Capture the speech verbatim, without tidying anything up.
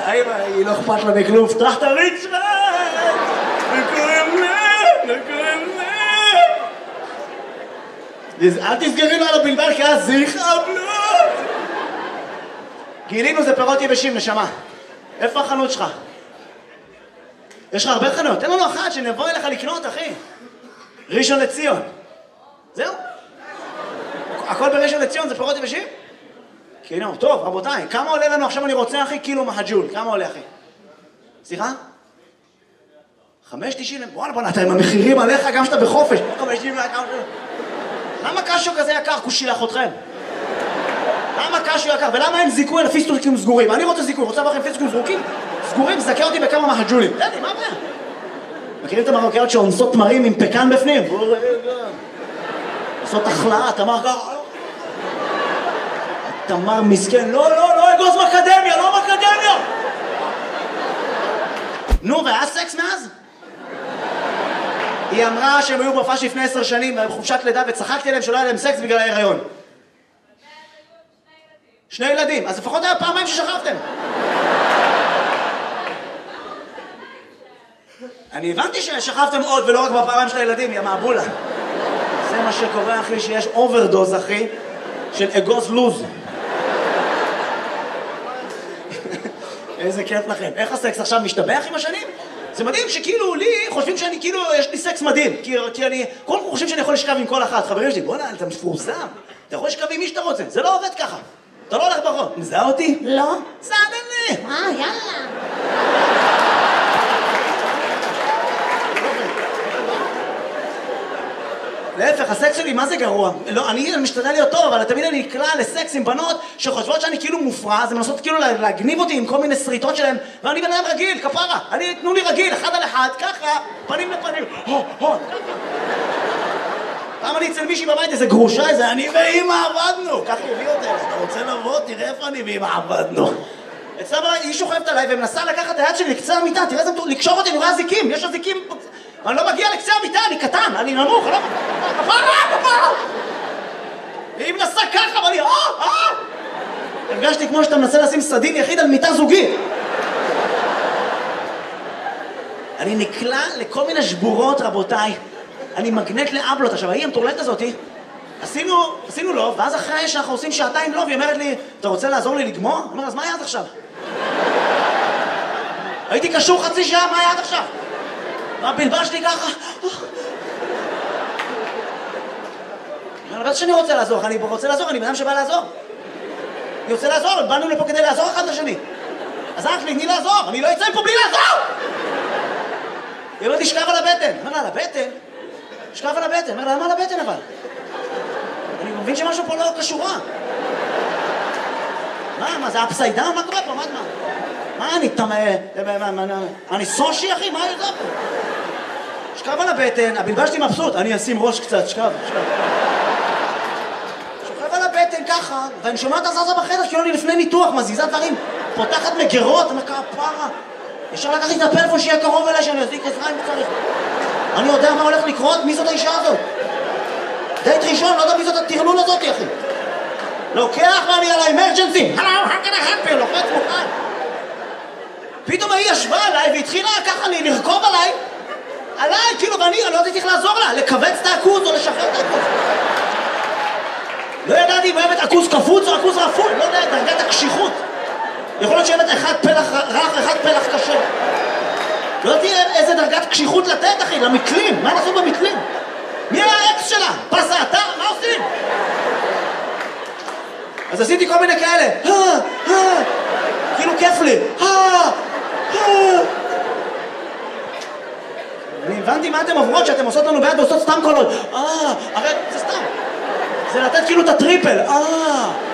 האמא, היא לא אכפת לה מכלום, פתח את הריצ'רד! וקוראים לה, וקוראים לה! אל תסגרי לו על הבלבל, כי אז זה יכאבלות! גילינו זה פירות יבשים, נשמה. איפה החנות שלך? יש לך הרבה חנות, תן לנו אחת שנבוא אליך לקנות, אחי. ראשון לציון. זהו? הכל בראשון לציון זה פירות יבשים? כן, טוב, רבותיי, כמה עולה לנו עכשיו אני רוצה, אחי? קילו מהג'ול, כמה עולה, אחי? סליחה? חמש תשעים, וואלה, בוא נתן, המחירים עליך גם שאתה בחופש. חמש תשעים, למה קשו כזה יקר? כושילח אתכם. למה קשו יקר? ולמה אין זיכוי על פיסטוקים סגורים? אני רוצה זיכוי, רוצה לכם פיסטוקים סגורים? סגורים, זכה אותי בכמה מהג'ולים. תדעי, מה הבעיה? מכירים את המרוקאיות שאונסות תמרים עם פקן בפנים? עושות החלאה, תמר ככה. תמר מסכן, לא, לא, לא אגוז מקדמיה, לא מקדמיה! נו, והיה סקס מאז? היא אמרה שהם היו בהופעה לפני עשר שנים, בחופשת לידה, וצחקתי עליהם שלא היה להם סקס בגלל ההיריון. שני ילדים, אז לפחות היה פעמיים ששכבתם. אני הבנתי ששכבתם עוד ולא רק בפעמיים של הילדים, יא מעבולה. זה מה שקורה, אחי, שיש אוברדוז, אחי, של אגוז לוז. איזה כיף לכם. איך הסקס עכשיו משתבח עם השנים? זה מדהים שכאילו לי חושבים שאני כאילו, יש לי סקס מדהים. כי, כי אני, כל חושבים שאני יכול לשכב עם כל אחת. חברים שלי, בוא'נה, אתה מפורסם. אתה יכול לשכב עם מי שאתה רוצה. זה לא עובד ככה. אתה לא הולך ברחוב. מזהה אותי? לא. סעדן לי. אה, יאללה. להפך, הסקס שלי, מה זה גרוע? לא, אני משתדל להיות טוב, אבל תמיד אני נקלע לסקס עם בנות שחושבות שאני כאילו מופרע, אז הן מנסות כאילו להגניב אותי עם כל מיני שריטות שלהן, ואני בן אדם רגיל, כפרה. אני, תנו לי רגיל, אחד על אחד, ככה, פנים לפנים, הו, הו, ככה. פעם אני אצל מישהי בבית, איזה גרושה, איזה אני ואמא עבדנו. ככה הוא הביא אותה, אתה רוצה לבוא, תראה איפה אני ואמא עבדנו. אצלה בבית, היא שוכבת עליי ומנסה לקחת את היד שלי לקצה המיטה, תראה איזה, לקשור אותי, אני רואה זיקים, יש הזיקים. אני לא מגיע לקצה המיטה, אני קטן, אני נמוך, אני לא... כפרה, כפרה! והיא מנסה ככה, ואני... אה, אה! הרגשתי כמו שאתה מנסה לשים סדין יחיד על מיטה זוגית. אני נקלע לכל מיני שבורות, רבותיי. אני מגנט לאבלות. עכשיו, ההיא המטורלת הזאתי, עשינו, עשינו לו, ואז אחרי שאנחנו עושים שעתיים לו, והיא אומרת לי, אתה רוצה לעזור לי לגמור? אני אומר, אז מה היה עד עכשיו? הייתי קשור חצי שעה, מה היה עד עכשיו? והבלבל שלי ככה... אני בטח שאני רוצה לעזור, אני רוצה לעזור, אני בן אדם שבא לעזור. אני רוצה לעזור, באנו לפה כדי לעזור אחד לשני. אז אח לי, תני לעזור, אני לא אצא מפה בלי לעזור! היא אומרת לי, שכב על הבטן. אומר לה, על הבטן? שכב על הבטן. אומר לה, למה על הבטן אבל? אני מבין שמשהו פה לא קשורה. מה, מה, זה אפסיידן? מה קורה פה? מה, מה? מה, אני תמה... אני סושי, אחי? מה זה פה? שכב על הבטן, הבלבל שלי מבסוט. אני אשים ראש קצת, שכב, שכב. שוכב על הבטן ככה, ואני שומע את הזזה בחדר, כאילו אני לפני ניתוח, מזיזה דברים, פותחת מגרות, אני אומר ככה, פרה. ישר לקחתי את הפלאפון שיהיה קרוב אליי, שאני אזיק עזרה אם צריך. אני יודע מה הולך לקרות, מי זאת האישה הזאת? דייט ראשון, לא יודע מי זאת הטרלול הזאת, אחי. לוקח ואני על האמרג'נסי. Hello, how can I help you? לוחץ מוכן. פתאום היא ישבה עליי והתחילה ככה לרכוב עליי. עליי, כאילו, ואני לא הייתי צריך לעזור לה, לכווץ את העכוז או לשחרר את העכוז. לא ידעתי אם אוהבת עכוז קפוץ או עכוז רפוי, לא יודע, דרגת הקשיחות. יכול להיות שאוהבת אחד פלח רך, אחד פלח קשה. לא יודעתי איזה דרגת קשיחות לתת, אחי, למתלים. מה נעשו במתלים? מי היה האקס שלה? פס האתר? מה עושים? אז עשיתי כל מיני כאלה. כאילו כיף לי. אני הבנתי מה אתם עוברות שאתם עושות לנו ביד ועושות סתם קולות. אה, הרי זה סתם. זה לתת כאילו את הטריפל. אה.